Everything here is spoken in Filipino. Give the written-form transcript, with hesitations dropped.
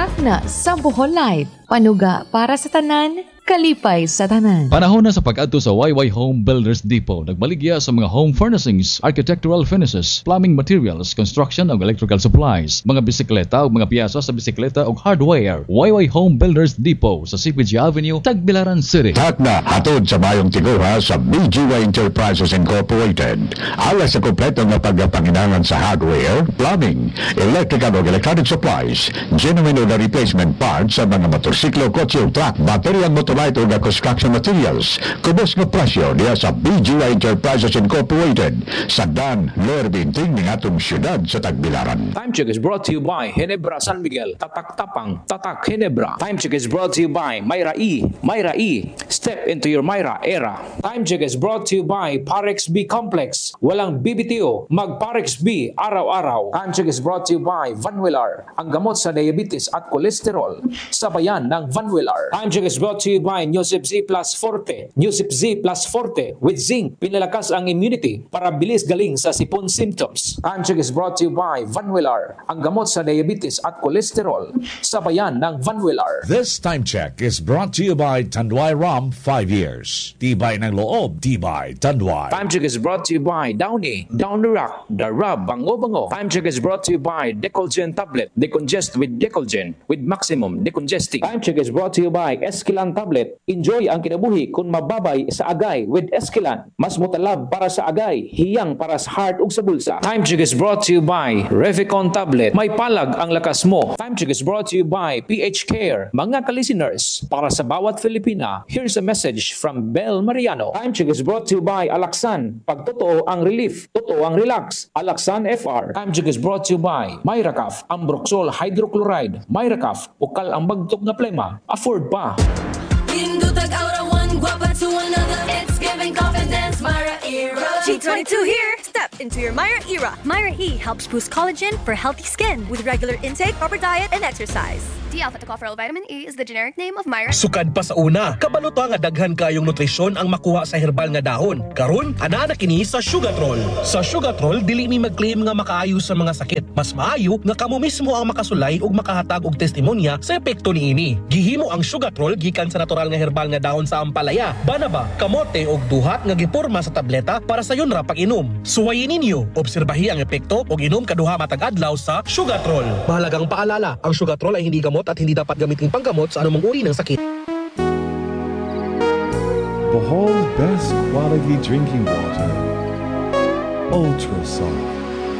Takna sa Bohol Light. Panuga para sa tanan, kalipay sa tanan. Panahon na sa pag-adto sa YY Home Builders Depot. Nagbaligya sa mga home furnishings, architectural finishes, plumbing materials, construction ug electrical supplies, mga bisikleta ug mga piyasa sa bisikleta ug hardware. YY Home Builders Depot sa CPG Avenue, Tagbilaran City. Takna hatod sa mayong tiguha sa BGY Enterprises Incorporated. Alas sa kompleto nga pagpanginangan sa hardware, plumbing, electrical ug electronic supplies, genuine ug replacement parts sa mga motorsiklo, kotse ug truck, baterya, motorite ug construction materials. Kubos nga presyo diya sa BGY Enterprises Incorporated sa Dan Lorbinting ng atong syudad sa Tagbilaran. Time check is brought to you by Ginebra San Miguel. Tatak tapang, tatak Ginebra. Time check is brought to you by Myra E. Myra E. Step into your Myra era. Time check is brought to you by Parex B Complex. Walang BBTO, mag Parex B araw-araw. Time check is brought to you by Van Willar. Ang gamot sa diabetes at kolesterol. Sabayan ng Van Willar. Time check is brought to you by Newsip Z Plus Forte. Newsip Z Plus Forte with zinc. Pinalakas ang immunity para bilis galing sa sipon symptoms. Time check is brought to you by Van Willar. Ang gamot sa diabetes at kolesterol. Sabayan ng Van Willar. This time check is brought to you by Tanduay Rum 5 years. Tibay ng loob, tibay Tanduay. Time check is brought to you by Downy. Down the Rock. The Rub. Bango-bango. Time check is brought to you by Decolgen Tablet. Decongest with Decolgen with maximum decongesting. Time check is brought to you by Esquilan Tablet. Enjoy ang kinabuhi kung mababay sa agay with Esquilan. Mas mutalab para sa agay, hiyang para sa heart ug sa bulsa. Time check is brought to you by Revicon Tablet. May palag ang lakas mo. Time check is brought to you by PH Care. Mga ka-listeners, para sa bawat Filipina, here's a message from Bel Mariano. Time check is brought to you by Alaxan. Pag totoo ang relief, totoo ang relax. Alaxan FR. Time check is brought to you by Myracaf. Ambroxol Hydrochloride. Myracaf. Ukal ang bagtok na plema. Afford pa. Pindutag aura one guapa to another. It's giving confidence, Myra era. G22 here. Step into your Myra era. Myra E helps boost collagen for healthy skin with regular intake, proper diet, and exercise. D-alpha-tocopherol vitamin E is the generic name of Myra. Sukad pa sa una, kabalo to nga daghan kayong nutrisyon ang makuha sa herbal nga dahon. Karon, ana na kini sa Sugatrol. Sa Sugatrol, dili mi mag-claim nga makaayo sa mga sakit. Mas maayo nga kamo mismo ang makasulay ug makahatag og testimonya sa epekto niini. Gihimo ang Sugatrol gikan sa natural nga herbal nga dahon sa ampalaya, banaba, kamote ug duhat nga giporma sa tableta para sa yon ra pag-inom. Suwayin ninyo, obserbahi ang epekto ug inom kaduha matag adlaw sa Sugatrol. Mahalagang paalala, ang Sugatrol ay hindi gamot at hindi dapat gamitin panggamot sa anumang uri ng sakit. Bohol's best quality drinking water. Ultra soft.